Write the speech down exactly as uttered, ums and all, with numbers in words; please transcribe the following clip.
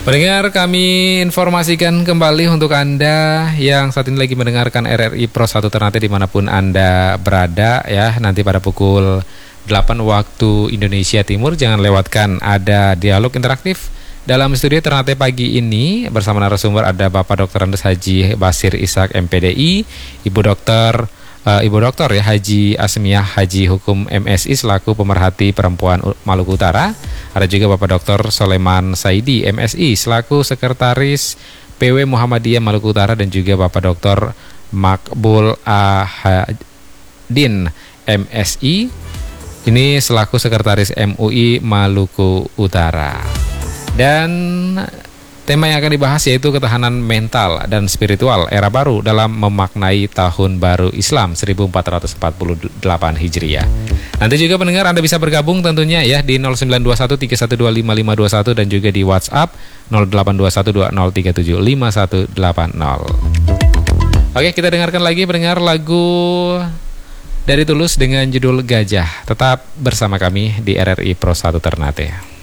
Pendengar, kami informasikan kembali untuk Anda yang saat ini lagi mendengarkan R R I Pro satu Ternate dimanapun Anda berada ya. Nanti pada pukul delapan waktu Indonesia Timur, jangan lewatkan ada dialog interaktif dalam studio Ternate pagi ini. Bersama narasumber ada Bapak Doktor Andes Haji Basir Ishak M P D I, Ibu Dokter Uh, Ibu Doktor ya Haji Asmiah Haji Hukum M S I selaku pemerhati perempuan Maluku Utara. Ada juga Bapak Doktor Soleman Saidi M S I selaku sekretaris P W Muhammadiyah Maluku Utara, dan juga Bapak Doktor Makbul Ahadin M S I ini selaku sekretaris M U I Maluku Utara. Dan tema yang akan dibahas yaitu ketahanan mental dan spiritual era baru dalam memaknai tahun baru Islam seribu empat ratus empat puluh delapan Hijriah. Nanti juga pendengar Anda bisa bergabung tentunya ya di nol sembilan dua satu tiga satu dua lima lima dua satu dan juga di WhatsApp nol delapan dua satu dua nol tiga tujuh lima satu delapan nol. Oke, kita dengarkan lagi pendengar lagu dari Tulus dengan judul Gajah. Tetap bersama kami di R R I Pro satu Ternate.